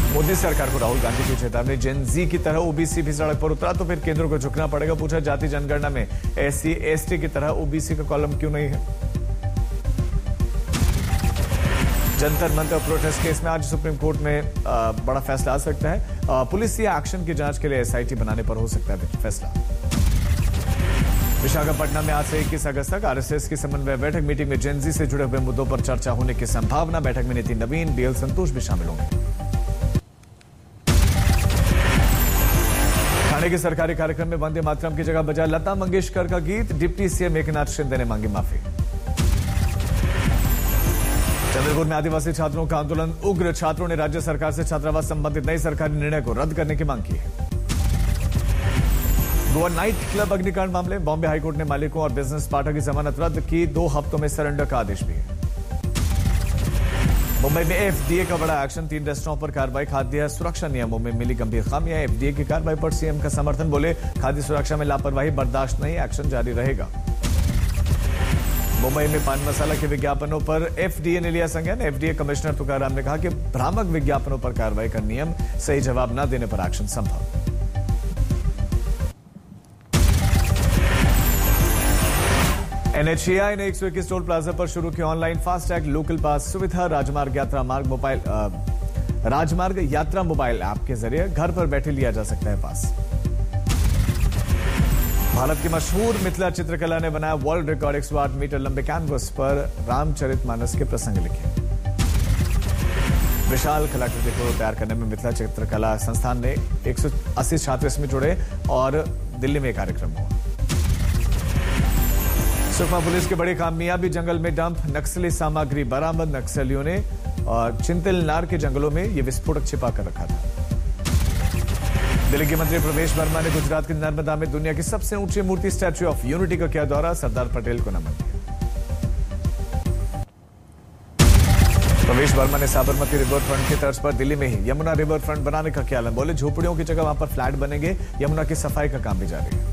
मोदी सरकार को राहुल गांधी की चेतावनी, जेन जी की तरह ओबीसी भी सड़क पर उतरा तो फिर केंद्र को झुकना पड़ेगा। पूछा, जाति जनगणना में एससी एसटी की तरह ओबीसी का कॉलम क्यों नहीं है? जंतर मंतर प्रोटेस्ट केस में आज सुप्रीम कोर्ट में बड़ा फैसला आ सकता है। पुलिस या एक्शन की जांच के लिए एसआईटी बनाने पर हो सकता है फैसला। विशाखापट्टनम में आज से 21 अगस्त तक आरएसएस की समन्वय बैठक, मीटिंग में जेन जी से जुड़े हुए मुद्दों पर चर्चा होने की संभावना। बैठक में नितिन नवीन, डीएल संतोष भी शामिल होंगे। ठाणे के सरकारी कार्यक्रम में वंदे मातरम की जगह बजा लता मंगेशकर का गीत, डिप्टी सीएम एकनाथ शिंदे ने मांगी माफी। चंद्रपुर में आदिवासी छात्रों का आंदोलन उग्र, छात्रों ने राज्य सरकार से छात्रावास संबंधित नए सरकारी निर्णय को रद्द करने की मांग की है। गोवा नाइट क्लब अग्निकांड मामले, बॉम्बे हाईकोर्ट ने मालिकों और बिजनेस पार्टनर की जमानत रद्द की, 2 हफ्तों में सरेंडर का आदेश भी है। मुंबई में एफडीए का बड़ा एक्शन, 3 रेस्टोरेंट पर कार्रवाई, खाद्य सुरक्षा नियमों में मिली गंभीर खामियां। एफडीए की कार्रवाई पर सीएम का समर्थन, बोले खाद्य सुरक्षा में लापरवाही बर्दाश्त नहीं, एक्शन जारी रहेगा। मुंबई में पान मसाला के विज्ञापनों पर एफडीए ने लिया संज्ञान। एफडीए कमिश्नर तुकाराम ने कहा कि भ्रामक विज्ञापनों पर कार्रवाई का नियम, सही जवाब न देने पर एक्शन संभव। एनएचएआई ने 121 टोल प्लाजा पर शुरू की ऑनलाइन फास्टैग लोकल पास सुविधा। राजमार्ग यात्रा मोबाइल ऐप के जरिए घर पर बैठे लिया जा सकता है पास। भारत की मशहूर मिथिला चित्रकला ने बनाया वर्ल्ड रिकॉर्ड, 108 मीटर लंबे कैनवस पर रामचरितमानस के प्रसंग लिखे। विशाल कलाकृति को तैयार करने में मिथिला चित्रकला संस्थान ने 180 छात्र इसमें जुड़े और दिल्ली में कार्यक्रम हुआ। सुकमा पुलिस के बड़ी कामयाबी, जंगल में डंप नक्सली सामग्री बरामद। नक्सलियों ने चिंतलनार के जंगलों में यह विस्फोटक छिपा कर रखा था। दिल्ली के मंत्री प्रवेश वर्मा ने गुजरात के नर्मदा में दुनिया की सबसे ऊंची मूर्ति स्टैच्यू ऑफ यूनिटी का किया दौरा, सरदार पटेल को नमन किया। प्रवेश वर्मा ने साबरमती रिवर फ्रंट की तर्ज पर दिल्ली में ही यमुना रिवर फ्रंट बनाने का किया ऐलान, बोले झोपड़ियों की जगह वहां पर फ्लैट बनेंगे, यमुना की सफाई का काम भी जारी है।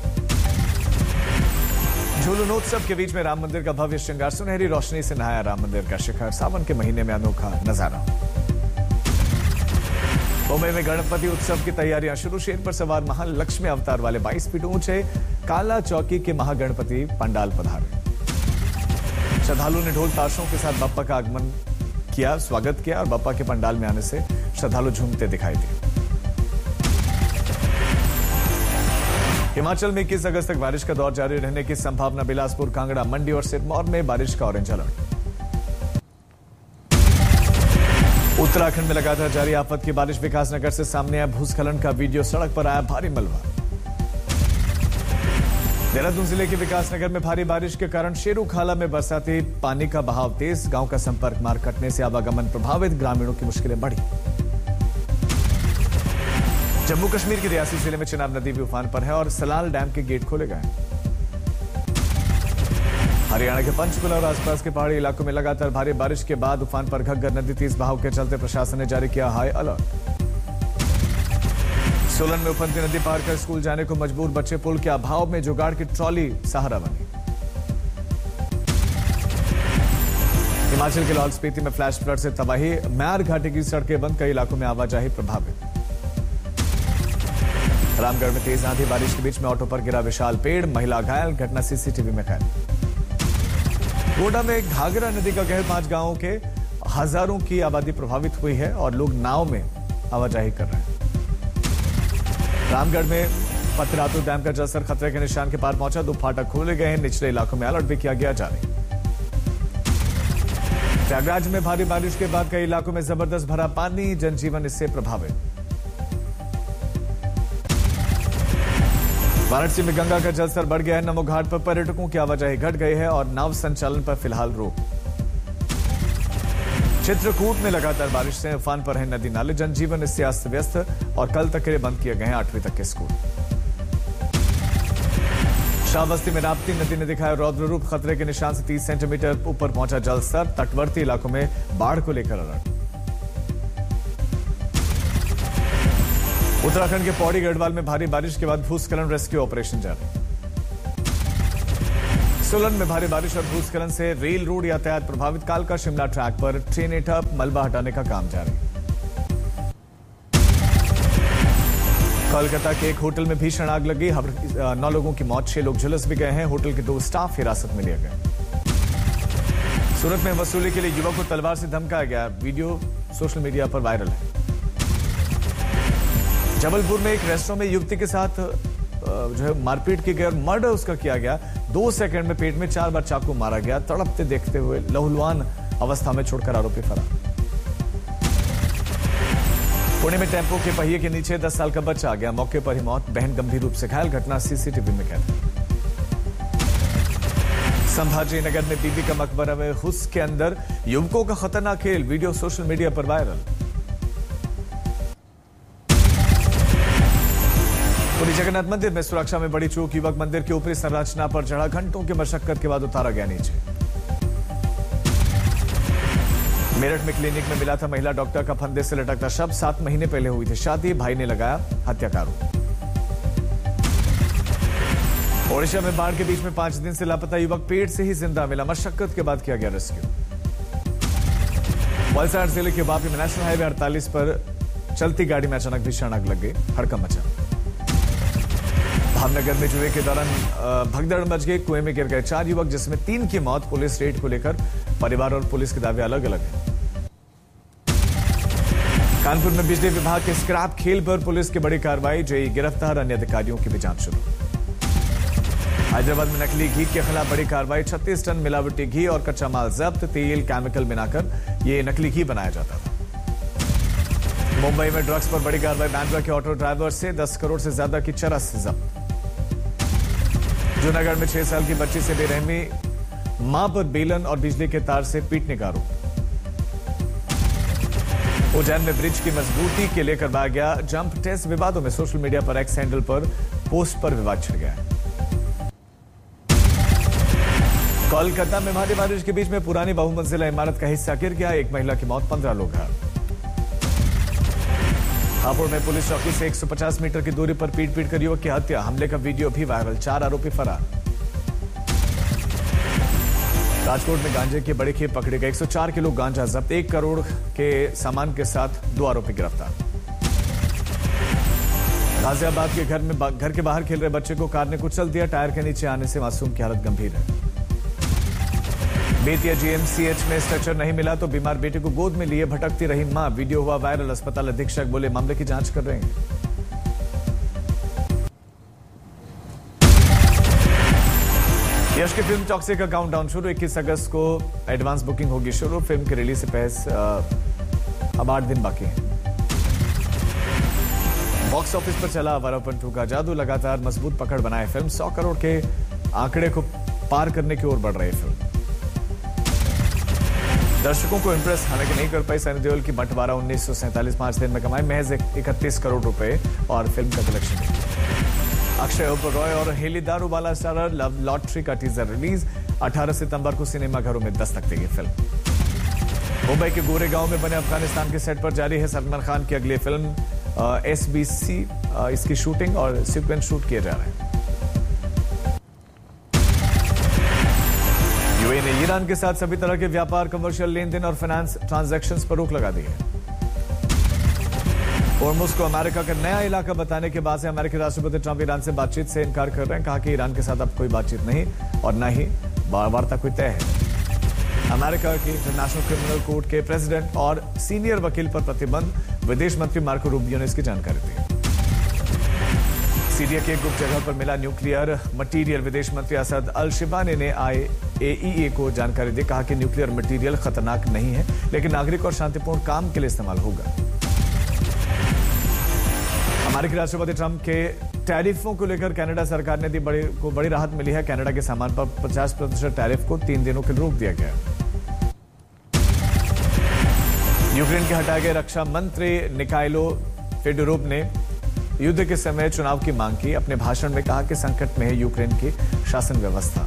झूलनोत्सव के बीच में राम मंदिर का भव्य श्रृंगार, सुनहरी रोशनी से नहाया राम मंदिर का शिखर, सावन के महीने में अनोखा नजारा। मुंबई में गणपति उत्सव की तैयारियां शुरू, शेर पर सवार महालक्ष्मी अवतार वाले 22 फीट ऊंचे काला चौकी के महागणपति पंडाल पधारे। श्रद्धालुओं ने ढोल ताशों के साथ बप्पा का आगमन किया, स्वागत किया और बप्पा के पंडाल में आने से श्रद्धालु झूमते दिखाई दिए। हिमाचल में 21 अगस्त तक बारिश का दौर जारी रहने की संभावना। बिलासपुर, कांगड़ा, मंडी और सिरमौर में बारिश का ऑरेंज अलर्ट। उत्तराखंड में लगातार जारी आफत की बारिश, विकासनगर से सामने आया भूस्खलन का वीडियो, सड़क पर आया भारी मलबा। देहरादून जिले के विकासनगर में भारी बारिश के कारण शेरू खाला में बरसाती पानी का बहाव तेज, गांव का संपर्क मार्ग कटने से आवागमन प्रभावित, ग्रामीणों की मुश्किलें बढ़ी। जम्मू कश्मीर के रियासी जिले में चिनाब नदी भी उफान पर है और सलाल डैम के गेट खोले गए। हरियाणा के पंचकुला और आसपास के पहाड़ी इलाकों में लगातार भारी बारिश के बाद उफान पर घग्गर नदी, तेज बहाव के चलते प्रशासन ने जारी किया हाई अलर्ट। सोलन में उफनती नदी पार कर स्कूल जाने को मजबूर बच्चे, पुल के अभाव में जुगाड़ की ट्रॉली सहारा बनी। हिमाचल के लाहौल स्पीति में फ्लैश फ्लड से तबाही, म्यार घाटी की सड़कें बंद, कई इलाकों में आवाजाही प्रभावित। रामगढ़ में तेज आंधी बारिश के बीच में ऑटो पर गिरा विशाल पेड़, महिला घायल, घटना सीसीटीवी में कैद। गोंडा में घाघरा नदी का कहर, 5 गांवों के हजारों की आबादी प्रभावित हुई है और लोग नाव में आवाजाही कर रहे हैं। रामगढ़ में पतरातू डैम का जलस्तर खतरे के निशान के पार पहुंचा, 2 फाटक खोले गए हैं, निचले इलाकों में अलर्ट भी किया गया जारी। प्रयागराज में भारी बारिश के बाद कई इलाकों में जबरदस्त भरा पानी, जनजीवन इससे प्रभावित। वाराणसी में गंगा का जलस्तर बढ़ गया है, नमो घाट पर पर्यटकों की आवाजाही घट गई है और नाव संचालन पर फिलहाल रोक। चित्रकूट में लगातार बारिश से उफान पर है नदी नाले, जनजीवन इससे अस्त व्यस्त और कल तक के लिए बंद किए गए हैं 8वीं तक के स्कूल। शाहबस्ती में राप्ती नदी ने दिखाया रौद्र रूप, खतरे के निशान से 30 सेंटीमीटर ऊपर पहुंचा जलस्तर, तटवर्ती इलाकों में बाढ़ को लेकर अलर्ट। उत्तराखंड के पौड़ी गढ़वाल में भारी बारिश के बाद भूस्खलन रेस्क्यू ऑपरेशन जारी। सोलन में भारी बारिश और भूस्खलन से रेल रोड यातायात प्रभावित, कालका शिमला ट्रैक पर ट्रेनें ठप, मलबा हटाने का काम जारी। कोलकाता के एक होटल में भीषण आग लगी। 9 लोगों की मौत, 6 लोग झुलस भी गए हैं। होटल के 2 स्टाफ हिरासत में लिए गए। सूरत में वसूली के लिए युवक को तलवार से धमकाया गया। वीडियो सोशल मीडिया पर वायरल है। जबलपुर में एक रेस्टोरेंट में युवती के साथ जो है मारपीट की गई और मर्डर उसका किया गया। 2 सेकंड में पेट में 4 बार चाकू मारा गया। तड़पते देखते हुए लहूलुहान अवस्था में छोड़कर आरोपी फरार। पुणे में टेम्पो के पहिए के नीचे 10 साल का बच्चा आ गया। मौके पर ही मौत, बहन गंभीर रूप से घायल। घटना सीसीटीवी में कैद। संभाजी नगर में बीबी का मकबरा में हुस के अंदर युवकों का खतरनाक खेल। वीडियो सोशल मीडिया पर वायरल। पुरी जगन्नाथ मंदिर में सुरक्षा में बड़ी चूक। युवक मंदिर की ऊपरी संरचना पर चढ़ा। घंटों की मशक्कत के बाद उतारा गया नीचे। मेरठ में क्लिनिक में मिला था महिला डॉक्टर का फंदे से लटकता शव। 7 महीने पहले हुई थी शादी। भाई ने लगाया हत्याकारों। ओडिशा में बाढ़ के बीच में 5 दिन से लापता युवक पेट से ही जिंदा मिला। मशक्कत के बाद किया गया रेस्क्यू। वलसाड जिले के वापी में नेशनल हाईवे 48 पर चलती गाड़ी में अचानक भीषण आग लग गई। हड़कंप मचा। भावनगर में जुए के दौरान भगदड़ मच गई। कुएं में गिर गए 4 युवक, जिसमें 3 की मौत। पुलिस रेड को लेकर परिवार और पुलिस के दावे अलग अलग हैं। कानपुर में बिजली विभाग के स्क्रैप खेल पर पुलिस की बड़ी कार्रवाई। जेई गिरफ्तार, अन्य अधिकारियों की भी जांच शुरू। हैदराबाद में नकली घी के खिलाफ बड़ी कार्रवाई। 36 टन मिलावटी घी और कच्चा माल जब्त। तेल केमिकल मिलाकर यह नकली घी बनाया जाता था। मुंबई में ड्रग्स पर बड़ी कार्रवाई। बांद्रा के ऑटो ड्राइवर से 10 करोड़ से ज्यादा की चरस जब्त। जूनागढ़ में 6 साल की बच्ची से बेरहमी। मां पर बेलन और बिजली के तार से पीटने का आरोप। उज्जैन में ब्रिज की मजबूती के लिए करवाया गया जंप टेस्ट। विवादों में सोशल मीडिया पर एक्स हैंडल पर पोस्ट पर विवाद छिड़ गया है। कोलकाता में भारी बारिश के बीच में पुरानी बहुमंजिला इमारत का हिस्सा गिर गया। 1 महिला की मौत, 15 लोग घायल। हापुड़ में पुलिस चौकी से 150 मीटर की दूरी पर पीट कर युवक की हत्या। हमले का वीडियो भी वायरल। 4 आरोपी फरार। राजकोट में गांजे की बड़ी खेप पकड़ी गई। 104 किलो गांजा जब्त। 1 करोड़ के सामान के साथ 2 आरोपी गिरफ्तार। गाजियाबाद के घर के बाहर खेल रहे बच्चे को कार ने कुचल दिया। टायर के नीचे आने से मासूम की हालत गंभीर है। बेतिया जीएमसीएच में स्ट्रेचर नहीं मिला तो बीमार बेटे को गोद में लिए भटकती रही मां। वीडियो हुआ वायरल। अस्पताल अधीक्षक बोले मामले की जांच कर रहे हैं। यश की फिल्म चौकसी का काउंटडाउन शुरू। 21 अगस्त को एडवांस बुकिंग होगी शुरू। फिल्म की रिलीज से अब 8 दिन बाकी है। बॉक्स ऑफिस पर चला आवारापन 2 का जादू। लगातार मजबूत पकड़ बनाए फिल्म। 100 करोड़ के आंकड़े को पार करने की ओर बढ़ रही फिल्म। दर्शकों को इंप्रेस हालांकि नहीं कर पाई सनी देओल की बंटवारा। 1947 5 दिन में कमाए महज 31 करोड़ रुपए और फिल्म का कलेक्शन। अक्षय ओबरॉय और heli Daruwalla starrer love lottery का टीजर रिलीज। 18 सितंबर को सिनेमाघरों में दस्तक देगी फिल्म। मुंबई के गोरेगांव में बने अफगानिस्तान के सेट पर जारी है सलमान खान की अगली फिल्म SBC। इसकी शूटिंग और सीक्वेंस शूट किए जा रहे हैं। यूएई ने ईरान के साथ सभी तरह के व्यापार, कमर्शियल लेन-देन और फाइनेंस ट्रांजैक्शंस पर रोक लगा दी है। होर्मुज को अमेरिका का नया इलाका बताने के बाद से अमेरिकी राष्ट्रपति ट्रंप ईरान से बातचीत से इनकार कर रहे हैं। कहा कि ईरान के साथ अब कोई बातचीत नहीं और न ही वार्ता कोई तय है। अमेरिका के इंटरनेशनल क्रिमिनल कोर्ट के प्रेसिडेंट और सीनियर वकील पर प्रतिबंध। विदेश मंत्री मार्को रूबियो ने इसकी जानकारी दी। सीरिया के गुप्त जगह पर मिला न्यूक्लियर मटेरियल। विदेश मंत्री असद अल शिबानी ने IAEA को जानकारी दी। कहा कि न्यूक्लियर मटेरियल खतरनाक नहीं है लेकिन नागरिक और शांतिपूर्ण काम के लिए इस्तेमाल होगा। अमेरिकी राष्ट्रपति ट्रंप के टैरिफों को लेकर कनाडा सरकार ने बड़ी राहत मिली है। कनाडा के सामान पर 50% टैरिफ को 3 दिनों के लिए रोक दिया गया। यूक्रेन के हटाए गए रक्षा मंत्री निकाइलो फेडोरोव ने युद्ध के समय चुनाव की मांग की। अपने भाषण में कहा कि संकट में है यूक्रेन की शासन व्यवस्था।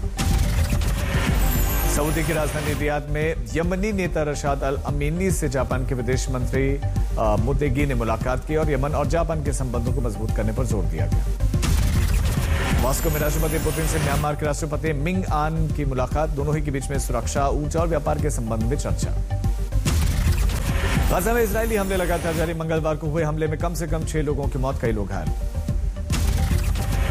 सऊदी की राजधानी रियाद में यमनी नेता रशाद अल अमीनी से जापान के विदेश मंत्री मोतेगी ने मुलाकात की और यमन और जापान के संबंधों को मजबूत करने पर जोर दिया गया। मॉस्को में राष्ट्रपति पुतिन से म्यांमार के राष्ट्रपति मिंग आन की मुलाकात। दोनों ही के बीच में सुरक्षा, ऊर्जा और व्यापार के संबंध में चर्चा। गाजा में इजरायली हमले लगातार जारी। मंगलवार को हुए हमले में कम से कम 6 लोगों की मौत, कई लोग घायल।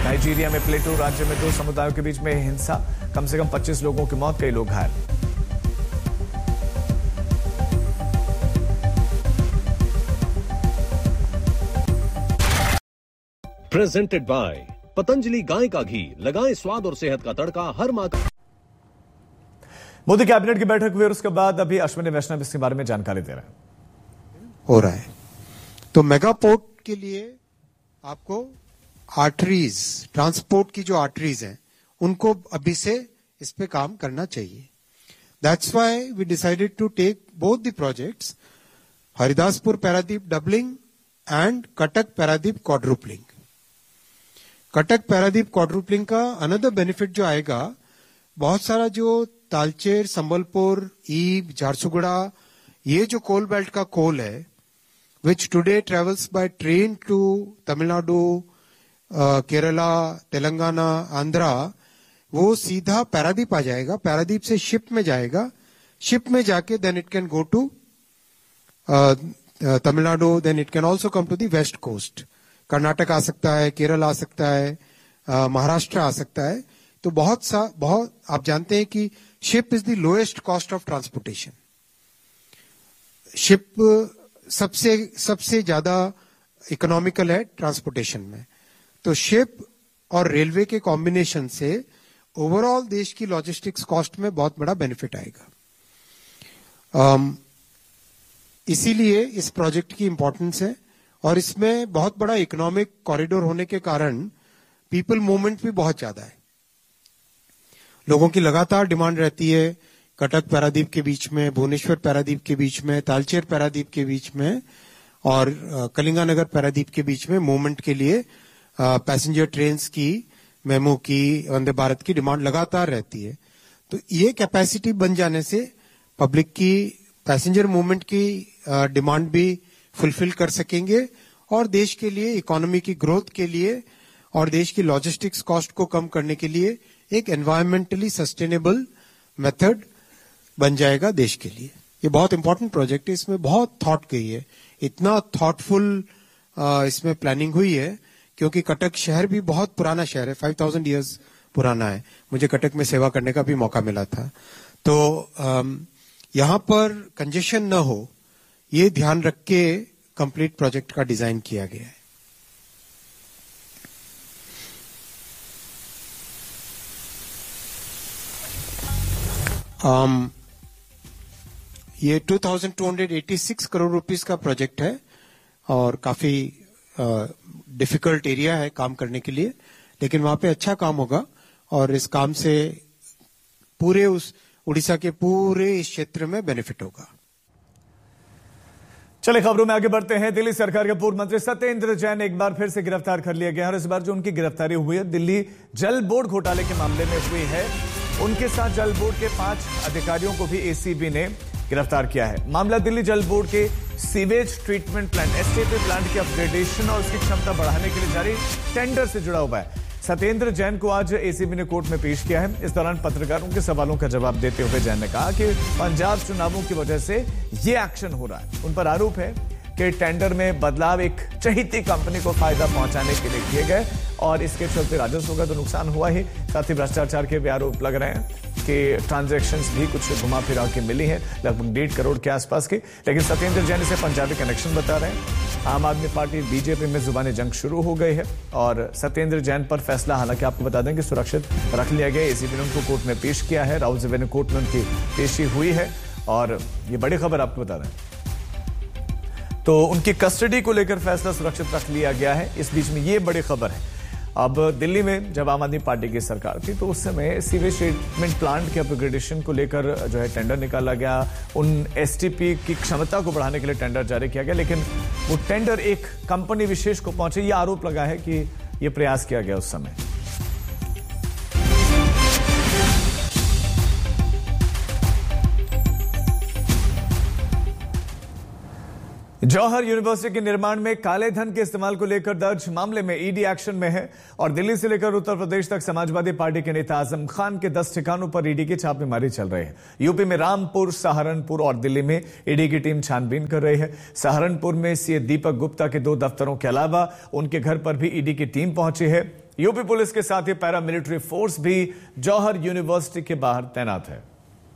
नाइजीरिया में प्लेटो राज्य में 2 समुदायों के बीच में हिंसा, कम से कम 25 लोगों की मौत, कई लोग घायल। प्रेजेंटेड बाय पतंजलि गाय का घी, लगाएं स्वाद और सेहत का तड़का हर माह का। मोदी कैबिनेट की बैठक हुई और उसके बाद अभी अश्विनी वैष्णव इसके बारे में जानकारी दे रहे हैं। हो रहा है तो मेगा पोर्ट के लिए आपको आर्टरीज, ट्रांसपोर्ट की जो आर्टरीज हैं उनको अभी से इस पे काम करना चाहिए। That's why we decided to take both the projects, Haridaspur Paradip doubling and Cuttack Paradip quadrupling. Cuttack Paradip quadrupling का अनदर बेनिफिट जो आएगा, बहुत सारा जो तालचेर, संबलपुर, ईब, झारसुगुड़ा, ये जो कोल बेल्ट का कोल है which today travels by train to Tamil Nadu, Kerala, Telangana, Andhra, वो सीधा पैरादीप आ जाएगा, पैरादीप से शिप में जाएगा, शिप में जाके then it can go to Tamil Nadu, then it can also come to the west coast. Karnataka आ सकता है, केरल आ सकता है, महाराष्ट्र आ सकता है। तो बहुत आप जानते हैं कि ship is the lowest cost of transportation. Ship सबसे ज्यादा इकोनॉमिकल है ट्रांसपोर्टेशन में। तो शिप और रेलवे के कॉम्बिनेशन से ओवरऑल देश की लॉजिस्टिक्स कॉस्ट में बहुत बड़ा बेनिफिट आएगा। इसीलिए इस प्रोजेक्ट की इंपॉर्टेंस है और इसमें बहुत बड़ा इकोनॉमिक कॉरिडोर होने के कारण पीपल मूवमेंट भी बहुत ज्यादा है। लोगों की लगातार डिमांड रहती है कटक पैरादीप के बीच में, भुवनेश्वर पैरादीप के बीच में, तालचेर पैरादीप के बीच में और कलिंगानगर पैरादीप के बीच में मूवमेंट के लिए पैसेंजर ट्रेन्स की, मेमू की, वंदे भारत की डिमांड लगातार रहती है। तो ये कैपेसिटी बन जाने से पब्लिक की पैसेंजर मूवमेंट की डिमांड भी फुलफिल कर सकेंगे और देश के लिए, इकोनॉमी की ग्रोथ के लिए और देश की लॉजिस्टिक्स कॉस्ट को कम करने के लिए एक एनवायरमेंटली सस्टेनेबल मेथड बन जाएगा देश के लिए। ये बहुत इंपॉर्टेंट प्रोजेक्ट है, इसमें बहुत थॉट गई है, इतना थॉटफुल इसमें प्लानिंग हुई है क्योंकि कटक शहर भी बहुत पुराना शहर है, 5000 इयर्स पुराना है। मुझे कटक में सेवा करने का भी मौका मिला था। तो यहां पर कंजेशन न हो, ये ध्यान रख के कंप्लीट प्रोजेक्ट का डिजाइन किया गया है। ये 2286 करोड़ रुपीस का प्रोजेक्ट है और काफी डिफिकल्ट एरिया है काम करने के लिए, लेकिन वहां पे अच्छा काम होगा और इस काम से पूरे उस उड़ीसा के पूरे इस क्षेत्र में बेनिफिट होगा। चले खबरों में आगे बढ़ते हैं। दिल्ली सरकार के पूर्व मंत्री सत्येंद्र जैन एक बार फिर से गिरफ्तार कर लिया गया और इस बार जो उनकी गिरफ्तारी हुई है दिल्ली जल बोर्ड घोटाले के मामले में हुई है। उनके साथ जल बोर्ड के 5 अधिकारियों को भी एसीबी ने गिरफ्तार किया है। मामला दिल्ली जल बोर्ड के sewage treatment plant STP plant की अपग्रेडेशन और उसकी क्षमता बढ़ाने के लिए जारी टेंडर से जुड़ा हुआ है। सत्येंद्र जैन को आज एसीबी ने कोर्ट में पेश किया है। इस दौरान पत्रकारों के सवालों का जवाब देते हुए जैन ने कहा कि पंजाब चुनावों की वजह से ये एक्शन हो रहा है। उन पर आरोप है कि टेंडर में बदलाव एक चहीती कंपनी को फायदा पहुंचाने के लिए किए गए और इसके चलते राजस्व का तो नुकसान हुआ ही, साथ ही भ्रष्टाचार के भी आरोप लग रहे हैं कि ट्रांजैक्शंस भी कुछ घुमा फिरा के मिली है, लगभग 1.5 करोड़ के आसपास की। लेकिन सत्येंद्र जैन इसे पंजाबी कनेक्शन बता रहे हैं। आम आदमी पार्टी बीजेपी में जुबानी जंग शुरू हो गई है और सत्येंद्र जैन पर फैसला हालांकि आपको बता दें कि सुरक्षित रख लिया गया। एसीबी ने उनको कोर्ट में पेश किया है, राउत रेवेन्यू कोर्ट में उनकी पेशी हुई है और ये बड़ी खबर आपको बता दें तो उनकी कस्टडी को लेकर फैसला सुरक्षित रख लिया गया है। इस बीच में ये बड़ी खबर है, अब दिल्ली में जब आम आदमी पार्टी की सरकार थी तो उस समय सीवेज ट्रीटमेंट प्लांट के अपग्रेडेशन को लेकर जो है टेंडर निकाला गया, उन एसटीपी की क्षमता को बढ़ाने के लिए टेंडर जारी किया गया, लेकिन वो टेंडर एक कंपनी विशेष को पहुंचे। ये आरोप लगा है कि ये प्रयास किया गया उस समय। जौहर यूनिवर्सिटी के निर्माण में काले धन के इस्तेमाल को लेकर दर्ज मामले में ईडी एक्शन में है और दिल्ली से लेकर उत्तर प्रदेश तक समाजवादी पार्टी के नेता आजम खान के 10 ठिकानों पर ईडी की छापेमारी चल रही है। यूपी में रामपुर, सहारनपुर और दिल्ली में ईडी की टीम छानबीन कर रही है। सहारनपुर में सीए दीपक गुप्ता के 2 दफ्तरों के अलावा उनके घर पर भी ईडी की टीम पहुंची है। यूपी पुलिस के साथ ही पैरामिलिट्री फोर्स भी जौहर यूनिवर्सिटी के बाहर तैनात है।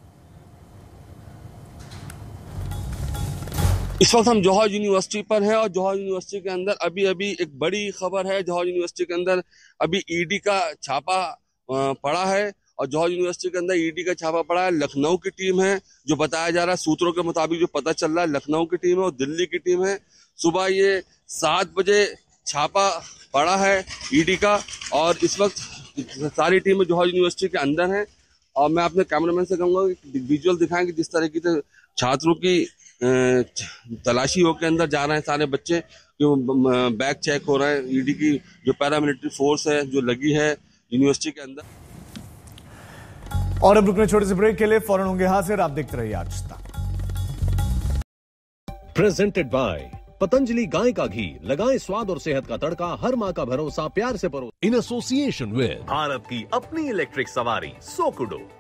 इस वक्त हम जौहर यूनिवर्सिटी पर हैं और जौहर यूनिवर्सिटी के अंदर अभी एक बड़ी खबर है। जौहर यूनिवर्सिटी के अंदर अभी ईडी का छापा पड़ा है और जौहर यूनिवर्सिटी के अंदर ईडी का छापा पड़ा है। लखनऊ की टीम है, जो बताया जा रहा है, सूत्रों के मुताबिक जो पता चल रहा है, लखनऊ की टीम है और दिल्ली की टीम है। सुबह ये 7 बजे छापा पड़ा है ईडी का और इस वक्त सारी टीमें जौहर यूनिवर्सिटी के अंदर हैं। और मैं अपने कैमरामैन से कहूंगा कि विजुअल दिखाएं कि जिस तरीके से छात्रों की तलाशी होकर अंदर जा रहे हैं सारे बच्चे, जो बैग चेक हो रहे हैं। ईडी की जो पैरामिलिट्री फोर्स है जो लगी है यूनिवर्सिटी के अंदर। और अब रुकने छोटे से ब्रेक के लिए फौरन होंगे हाजिर। आप देखते रहिए आज तक। प्रेजेंटेड बाय पतंजलि गाय का घी, लगाएं स्वाद और सेहत का तड़का, हर माँ का भरोसा प्यार से परो। इन एसोसिएशन विद भारत की अपनी इलेक्ट्रिक सवारी सोकुडो।